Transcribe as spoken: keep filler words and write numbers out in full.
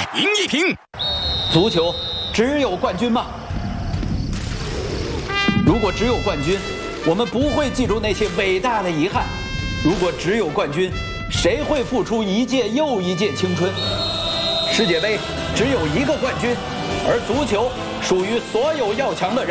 赢一瓶。 足球只有冠军吗？如果只有冠军，我们不会记住那些伟大的遗憾。如果只有冠军，谁会付出一届又一届青春？世界杯只有一个冠军，而足球属于所有要强的人。